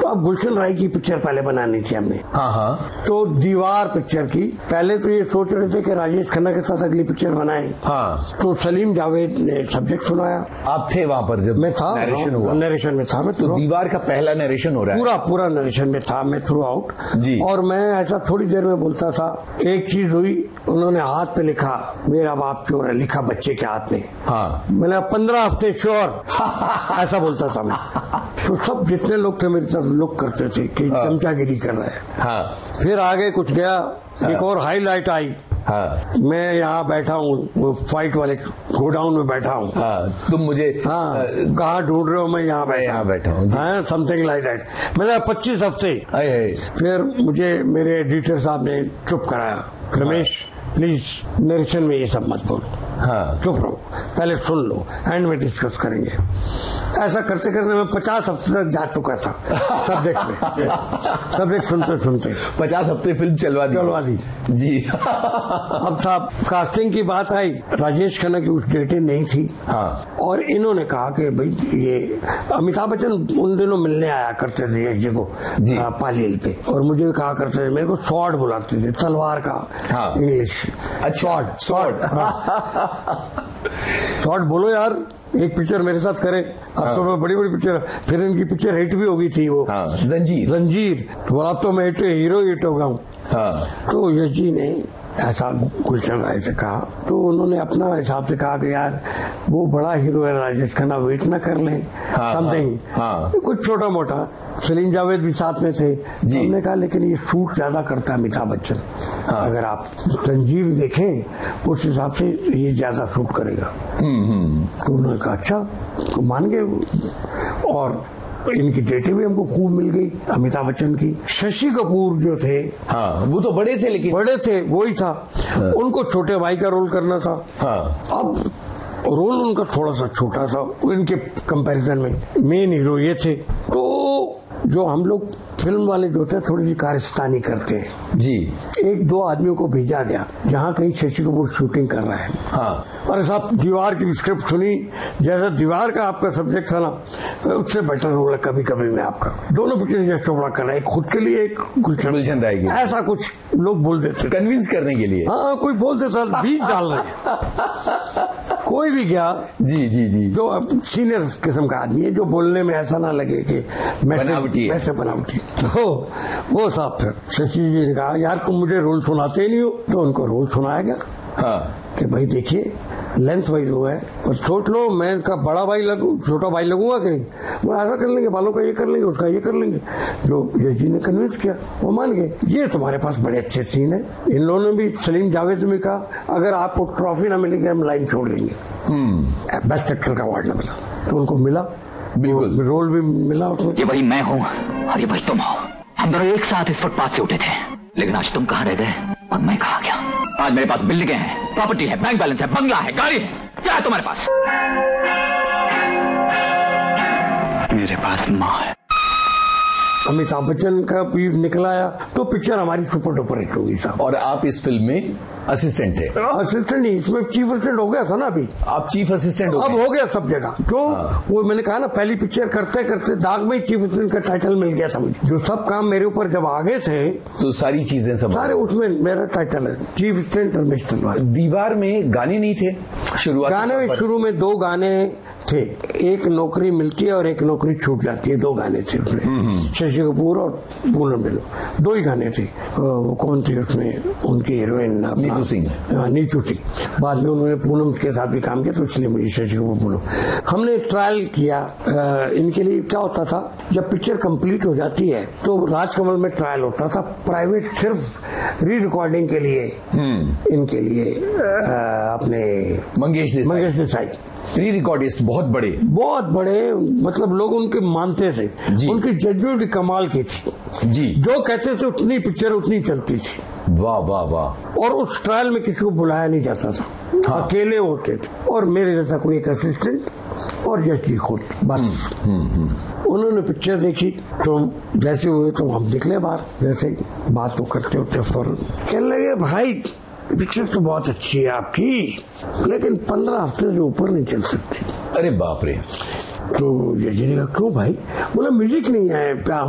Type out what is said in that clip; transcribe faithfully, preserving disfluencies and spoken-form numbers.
अब गुलशन राय की पिक्चर पहले बनानी थी हमने। हाँ हाँ। तो दीवार पिक्चर की पहले तो ये सोच रहे थे कि राजेश खन्ना के साथ अगली पिक्चर बनाए। हाँ। तो सलीम जावेद ने सब्जेक्ट सुनाया। आप थे वहाँ पर जब मैं था, नरेशन हुआ? नरेशन में था मैं। तो दीवार का पहला नरेशन हो रहा है? पूरा पूरा नरेशन में था मैं थ्रू आउट जी। और मैं ऐसा थोड़ी देर में बोलता था। एक चीज हुई, उन्होंने हाथ पे लिखा मेरा बाप चोर है, लिखा बच्चे के हाथ में। हाँ। मैंने पंद्रह हफ्ते श्योर ऐसा बोलता था मैं। तो सब जितने लोग थे मेरी तरफ लुक करते थे कि चमचागिरी कर रहे हैं। हाँ। फिर आगे कुछ गया, एक और हाईलाइट आई। हाँ। मैं यहाँ बैठा हूँ, वो फाइट वाले गोडाउन में बैठा हूँ। हाँ, तुम मुझे हाँ कहाँ ढूंढ रहे हो, मैं यहाँ बैठा यहाँ बैठा हूँ, समथिंग लाइक दैट। मैंने पच्चीस हफ्ते। फिर मुझे मेरे एडिटर साहब ने चुप कराया, रमेश प्लीज नरेशन में ये सब मत बोल। हाँ। चुप रहो, पहले सुन लो, एंड में डिस्कस करेंगे। ऐसा करते करते मैं पचास हफ्ते तक जा चुका था सब्जेक्ट में। सब्जेक्ट सुनते सुनते पचास हफ्ते फिल्म चलवा दी चलवा दी जी। अब साहब कास्टिंग की बात आई, राजेश खन्ना की उस डेटे नहीं थी। हाँ। और इन्होंने कहा कि भाई ये अमिताभ बच्चन उन दिनों मिलने आया करते थे यश जी को पालील पे, और मुझे कहा करते थे, मेरे को स्वॉर्ड बुलाते थे, तलवार का। हाँ। इंग्लिश स्वॉर्ड स्वॉर्ड स्वॉर्ड बोलो यार, एक पिक्चर मेरे साथ करें। अब हाँ। तो मैं बड़ी बड़ी पिक्चर, फिर इनकी पिक्चर हिट भी हो गई थी वो। हाँ। जंजीर जंजीर तो अब तो मैं हिट हीरो हिट हो गया हूँ। हाँ। तो यश जी ने ऐसा गुलशन राय से कहा, तो उन्होंने अपना हिसाब से कहा कि यार वो बड़ा हीरो है राजेश खन्ना, वेट ना कर लें समथिंग। हाँ। कुछ छोटा मोटा। सलीम जावेद भी साथ में थे। हमने कहा लेकिन ये शूट ज्यादा करता है अमिताभ बच्चन। हाँ। अगर आप जंजीर देखें उस हिसाब से ये ज्यादा शूट करेगा। तो उन्होंने कहा अच्छा, तो मान गए। और इनकी डेटें भी हमको खूब मिल गई अमिताभ बच्चन की। शशि कपूर जो थे, हाँ, वो तो बड़े थे, लेकिन बड़े थे वही था। हाँ। उनको छोटे भाई का रोल करना था। हाँ। अब रोल उनका थोड़ा सा छोटा था इनके कंपैरिजन में, मेन हीरो ये थे। तो जो हम लोग फिल्म वाले जो थे थोड़ी सी कारस्तानी करते हैं जी। एक दो आदमियों को भेजा गया जहाँ कहीं शशि कपूर शूटिंग कर रहा है। हाँ। और साहब दीवार की स्क्रिप्ट सुनी, जैसा दीवार का आपका सब्जेक्ट था ना, उससे बेटर रोल है कभी कभी में आपका। दोनों पिक्चर जैसे चोपड़ा कर रहा है, खुद के लिए एक गुलशन राय, ऐसा कुछ लोग बोल देते कन्विंस करने के लिए। हाँ, कोई बोल देता, बीज डाल रहे कोई भी गया जी जी जी, जो अब सीनियर किस्म का आदमी है, जो बोलने में ऐसा ना लगे कि बनावटी है, ऐसे बनावटी। तो वो साहब फिर शशि जी ने कहा यार तुम मुझे रोल सुनाते नहीं हो, तो उनको रोल सुनाया गया। हाँ। कि भाई देखिए लेंथ वाइज वो है, और सोच लो मैं इनका बड़ा भाई लगू, छोटा भाई लगूंगा कहीं, वो ऐसा कर लेंगे, बालों का ये कर लेंगे, उसका ये कर लेंगे। जो जज जी ने कन्विंस किया वो मान गए। ये तुम्हारे पास बड़े अच्छे सीन है। इन लोगों ने भी, सलीम जावेद ने कहा अगर आपको ट्रॉफी ना मिलेगी हम लाइन छोड़ देंगे। बेस्ट एक्टर का अवार्ड न मिला, तो उनको मिला, बिल्कुल रोल भी मिला उसमें। ये वही मैं हूँ और ये वही तुम हो। हम दोनों एक साथ इस फुटपाथ से उठे थे, लेकिन आज तुम कहाँ रह गए और मैं कहाँ गया। आज मेरे पास बिल्डिंगें हैं, प्रॉपर्टी है, बैंक बैलेंस है, बंगला है, गाड़ी है। क्या है तुम्हारे पास? मेरे पास माँ है। अमिताभ बच्चन का भी निकला आया तो पिक्चर हमारी सुपर डुपर हिट होगी साहब। और आप इस फिल्म में असिस्टेंट थे? असिस्टेंट नहीं, इसमें चीफ असिस्टेंट हो गया था ना अभी। आप चीफ असिस्टेंट हो अब हो गया सब जगह। तो हाँ। वो मैंने कहा ना, पहली पिक्चर करते करते दाग में चीफ असिस्टेंट का टाइटल मिल गया था मुझे। जो सब काम मेरे ऊपर जब आ गए थे तो सारी चीजें सब सारे उसमें मेरा टाइटल है चीफ असिस्टेंट रमेश तलवार। दीवार में गाने नहीं थे शुरुआत? गाने में शुरू में दो गाने थे, एक नौकरी मिलती है और एक नौकरी छूट जाती है, दो गाने थे उसमें। शशि कपूर और पूनम बिलो, दो ही गाने थे। वो कौन थे उसमें? उनकी हीरोइन नीतू सिंह। नीतू सिंह। बाद में उन्होंने पूनम के साथ भी काम किया, तो इसलिए मुझे शशि कपूर पूनम। हमने ट्रायल किया इनके लिए। क्या होता था, जब पिक्चर कंप्लीट हो जाती है तो राजकमल में ट्रायल होता था प्राइवेट, सिर्फ री रिकॉर्डिंग के लिए। इनके लिए अपने मंगेश देसाई मंगेश देसाई री रिकॉर्डिस्ट, बहुत बड़े बहुत बड़े, मतलब लोग उनके मानते थे। उनकी जजमेंट कमाल की थी जी। जो कहते थे उतनी पिक्चर उतनी चलती थी। वाह वाह वाह। और उस ट्रायल में किसी को बुलाया नहीं जाता था। हाँ। अकेले होते थे, और मेरे जैसा कोई एक असिस्टेंट और जज जी खुद, बस। उन्होंने पिक्चर देखी तो जैसे हुए तो हम निकले बाहर, जैसे बात तो करते होते फौरन कहने लगे भाई पिक्चर तो बहुत अच्छी है आपकी, लेकिन पंद्रह हफ्ते से ऊपर नहीं चल सकती। अरे बाप रे। तो जज ने कहा क्यों भाई? बोला म्यूजिक नहीं है।